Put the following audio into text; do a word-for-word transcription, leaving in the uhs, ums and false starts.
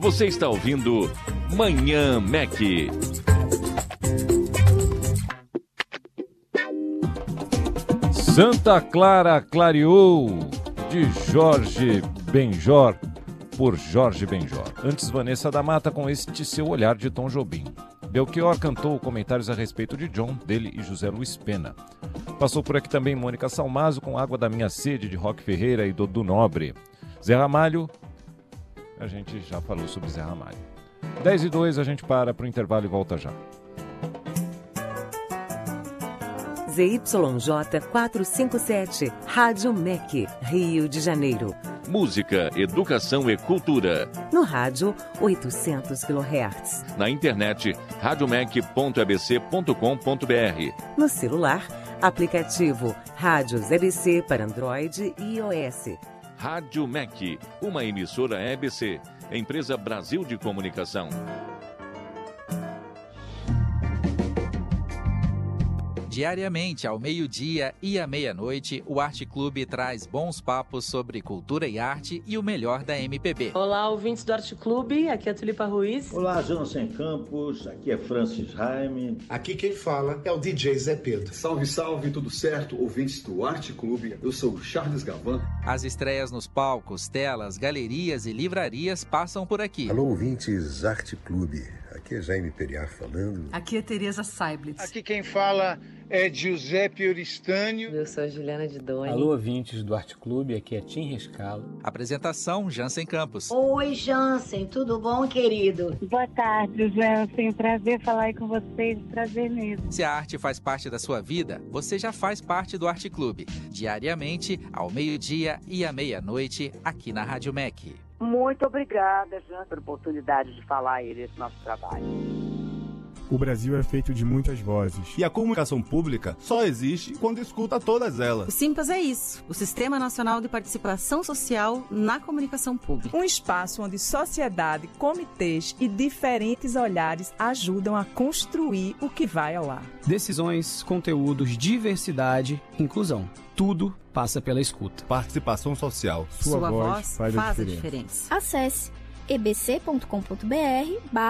Você está ouvindo Manhã Mac. Santa Clara clareou, de Jorge Benjor, por Jorge Benjor. Antes, Vanessa da Mata com este seu olhar de Tom Jobim. Belchior cantou comentários a respeito de John, dele e José Luiz Pena. Passou por aqui também Mônica Salmazo com Água da Minha Sede, de Roque Ferreira e Dodô Nobre. Zé Ramalho, a gente já falou sobre Zé Ramalho. dez e dois, a gente para para o intervalo e volta já. Z Y J quatrocentos e cinquenta e sete, Rádio M E C, Rio de Janeiro. Música, educação e cultura. No rádio, oitocentos quilohertz. Na internet, radiomec ponto e b c ponto com ponto b r. No celular, aplicativo Rádios E B C para Android e iOS. Rádio M E C, uma emissora E B C, Empresa Brasil de Comunicação. Diariamente, ao meio-dia e à meia-noite, o Arte Clube traz bons papos sobre cultura e arte e o melhor da M P B. Olá, ouvintes do Arte Clube, aqui é a Tulipa Ruiz. Olá, Jansen Campos, aqui é Francis Raime. Aqui quem fala é o D J Zé Pedro. Salve, salve, tudo certo? Ouvintes do Arte Clube, eu sou o Charles Gavan. As estreias nos palcos, telas, galerias e livrarias passam por aqui. Alô, ouvintes Arte Clube. Aqui é Jaime Periar falando. Aqui é Tereza Seiblitz. Aqui quem fala é Giuseppe Oristânio. Eu sou a Juliana de Doni. Alô, ouvintes do Arte Clube, aqui é Tim Rescalo. Apresentação, Jansen Campos. Oi, Jansen, tudo bom, querido? Boa tarde, Jansen. Prazer falar aí com vocês, prazer mesmo. Se a arte faz parte da sua vida, você já faz parte do Arte Clube. Diariamente, ao meio-dia e à meia-noite, aqui na Rádio M E C. Muito obrigada, Jansen, pela oportunidade de falar aí desse nosso trabalho. O Brasil é feito de muitas vozes. E a comunicação pública só existe quando escuta todas elas. O Simpas é isso, o Sistema Nacional de Participação Social na Comunicação Pública. Um espaço onde sociedade, comitês e diferentes olhares ajudam a construir o que vai ao ar. Decisões, conteúdos, diversidade, inclusão. Tudo passa pela escuta. Participação social. Sua, Sua voz, voz faz, faz a, diferença. a diferença. Acesse e b c ponto com ponto b r barra